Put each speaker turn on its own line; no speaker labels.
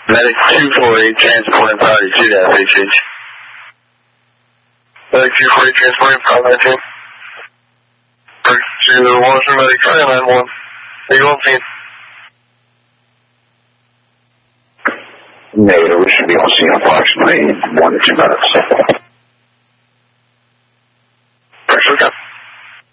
Medic 248 transporting priority 2-HH. Medic 248 transporting 519. To Washington Medic 391. Are you on scene?
Negative, we should be on scene approximately 1 to 2 minutes.